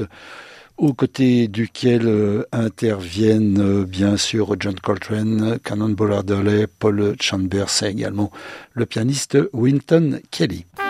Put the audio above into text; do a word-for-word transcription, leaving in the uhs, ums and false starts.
aux côtés duquel euh, interviennent euh, bien sûr John Coltrane, Cannonball Adderley, Paul Chambers et également le pianiste Wynton Kelly.